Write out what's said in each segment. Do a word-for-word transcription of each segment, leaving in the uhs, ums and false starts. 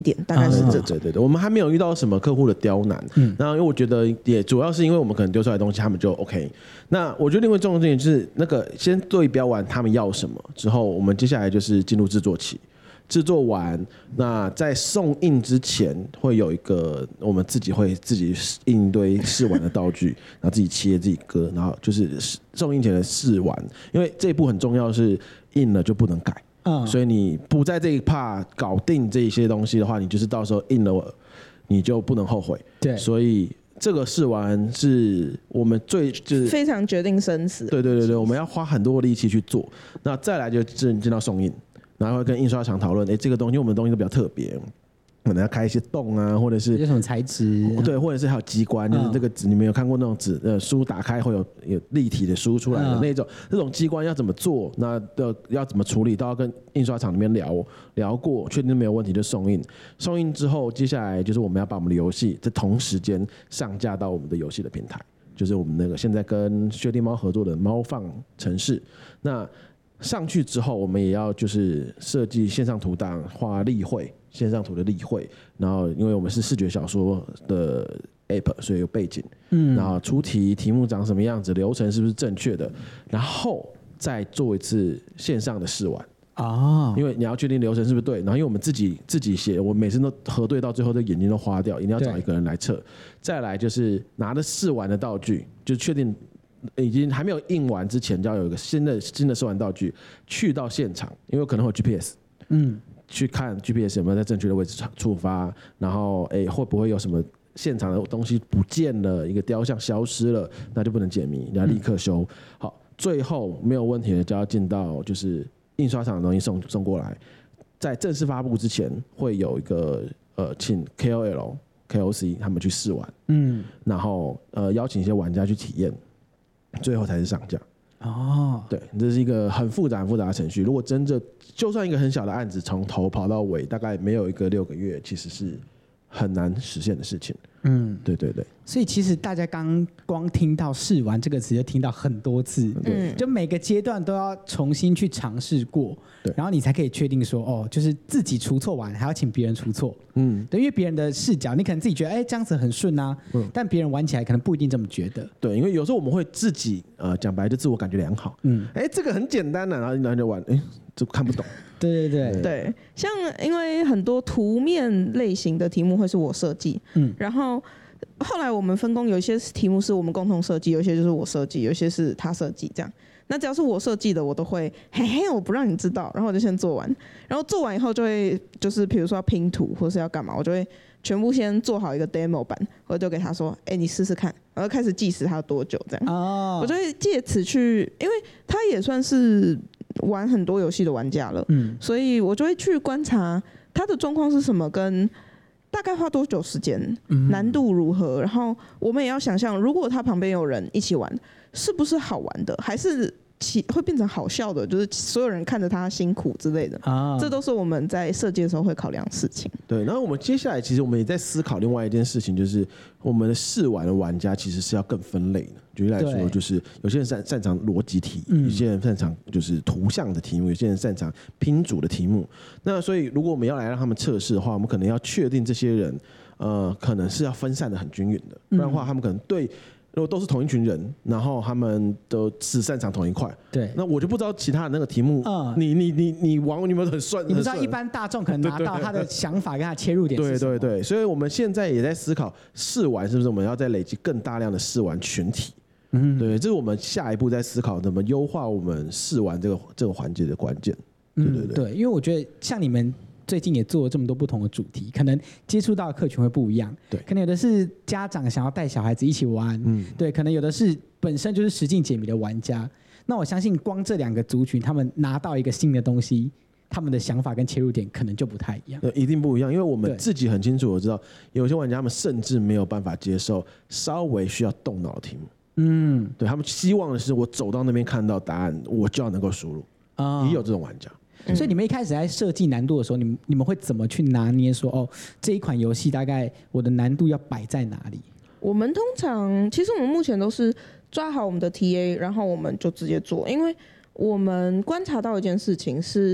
点，大概是这种。 对对对，我们还没有遇到什么客户的刁难。嗯，然后因为我觉得也主要是因为我们可能丢出来的东西，他们就 OK。那我觉得另外重要的一点就是那个先对标完他们要什么之后，我们接下来就是进入制作期。制作完，那在送印之前会有一个我们自己会自己印一堆试玩的道具，然后自己切自己割，然后就是送印前的试玩，因为这一步很重要，是印了就不能改。嗯，所以你不在这一 part 搞定这些东西的话，你就是到时候印了你就不能后悔。对，所以这个试玩是我们最就是非常决定生死。 对对对对，我们要花很多力气去做。那再来就进进到送印。然后会跟印刷厂讨论，哎，这个东西我们的东西都比较特别，可能要开一些洞啊，或者是有什么材质， 对，或者是还有机关，就是这个纸，你们有看过那种纸呃书打开会有有立体的书出来的那种，那种机关要怎么做，那的要怎么处理，都要跟印刷厂里面聊聊过，确定没有问题就送印。送印之后，接下来就是我们要把我们的游戏在同时间上架到我们的游戏的平台，就是我们那个现在跟薛定猫合作的猫放城市，那。上去之后，我们也要就是设计线上图档、画例会、线上图的例会，然后因为我们是视觉小说的 app， 所以有背景，嗯，然后出题题目长什么样子，流程是不是正确的，然后再做一次线上的试玩啊，因为你要确定流程是不是对，然后因为我们自己自己写，我每次都核对到最后，的眼睛都花掉，一定要找一个人来测。再来就是拿着试玩的道具，就确定。已经还没有印完之前，就要有一个新的新的试玩道具去到现场，因为可能会有 G P S， 嗯，去看 G P S 有没有在正确的位置触发，然后哎会不会有什么现场的东西不见了，一个雕像消失了，那就不能解谜，你要立刻修。好，最后没有问题的就要进到就是印刷厂的东西送送过来，在正式发布之前会有一个呃请 K O L、K O C 他们去试玩，嗯，然后呃邀请一些玩家去体验。最后才是上架哦，对，这是一个很复杂、很复杂的程序。如果真的就算一个很小的案子，从头跑到尾，大概没有一个六个月，其实是很难实现的事情。嗯，对对对。 所以其实大家刚光听到试玩这个词就听到很多次，嗯，就每个阶段都要重新去尝试过，然后你才可以确定说，哦，就是自己出错完还要请别人出错，嗯，对，因为别人的视角，你可能自己觉得，哎，这样子很顺啊，嗯，但别人玩起来可能不一定这么觉得， 对，因为有时候我们会自己呃讲白就自我感觉良好，嗯，哎，这个很简单的、啊，然后然后就玩，哎，就看不懂。 对对对对，像因为很多图面类型的题目会是我设计，嗯，然后后来我们分工，有一些题目是我们共同设计，有一些就是我设计，有一些是他设计，这样。那只要是我设计的，我都会嘿嘿，我不让你知道，然后我就先做完，然后做完以后就会就是比如说要拼图或是要干嘛，我就会全部先做好一个 demo 版，我就给他说，哎、欸，你试试看，然后开始计时他要多久这样。哦，我就会借此去，因为他也算是玩很多游戏的玩家了，嗯，所以我就会去观察他的状况是什么，跟大概花多久时间，难度如何，然后我们也要想象，如果他旁边有人一起玩，是不是好玩的，还是会变成好笑的，就是所有人看着他辛苦之类的啊，这都是我们在设计的时候会考量的事情。 对，然后我们接下来其实我们也在思考另外一件事情，就是我们的试玩的玩家其实是要更分类的。举例来说，就是有些人擅擅长逻辑题，有些人擅长就是图像的题目，有些人擅长拼组的题目。那所以如果我们要来让他们测试的话，我们可能要确定这些人，呃，可能是要分散的很均匀的，不然的话他们可能对。如果都是同一群人，然后他们都只擅长同一块，对，那我就不知道其他的那个题目，嗯，你你你你玩你们很顺， 你不知道一般大众可能拿到他的想法跟他切入点是什么， 对对对，所以我们现在也在思考试玩是不是我们要再累积更大量的试玩群体，嗯，对，这是我们下一步在思考怎么优化我们试玩这个这个环节的关键，对对对， 对，因为我觉得像你们。最近也做了这么多不同的主题，可能接触到的客群会不一样。对，可能有的是家长想要带小孩子一起玩，嗯，对，可能有的是本身就是实境解谜的玩家。那我相信，光这两个族群，他们拿到一个新的东西，他们的想法跟切入点可能就不太一样。 一定不一样，因为我们自己很清楚，我知道有些玩家他们甚至没有办法接受稍微需要动脑的题目。嗯，对他们希望的是，我走到那边看到答案，我就要能够输入。啊，也有这种玩家。 所以你们一开始在设计难度的时候，你们你们会怎么去拿捏说，哦，这一款游戏大概我的难度要摆在哪里？ 我们通常其实我们目前都是抓好我们的 T A， 然后我们就直接做，因为我们观察到一件事情是，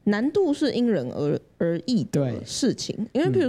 难度是因人而而异的事情，因为譬如